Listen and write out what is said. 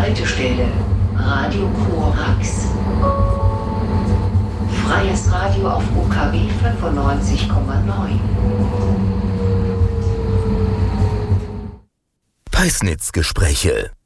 Haltestelle Radio Korax. Freies Radio auf UKW 95,9. Peisnitz-Gespräche.